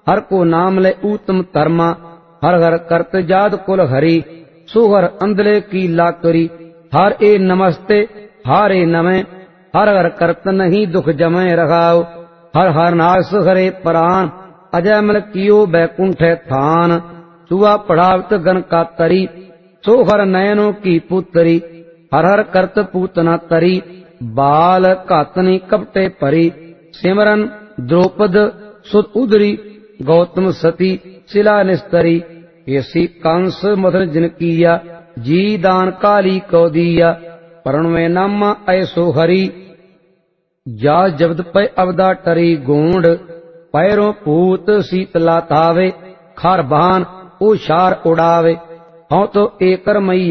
हर को नाम ले ऊतम धर्मा। हर हर करत जात कुल हरि, सुहर अंधले की लाकरी। हर ए नमस्ते हारे नमे, हर हर करत नहीं दुख जमे रखाओ। हर हर नास हरे प्राण, अजय मल कियो बैकुंठ थान। सुआ पढ़ावत गन का तरी, सो हर नयनों की पुतरी। हर हर करत पूतना तरी, बाल घातनी कपटे परी। सिमरन द्रौपद सुत उदरी, गौतम सती शिला निस्तरी। येसी कंस मदन जिन किया, जी दान काली को दिया। परण में नामा ऐसो हरि, जा जबद पे अवदा टरी गोंड। पैरों पूत शीतला तावे, खार बहान ओ शार उड़ावे। हों तो एकर मैया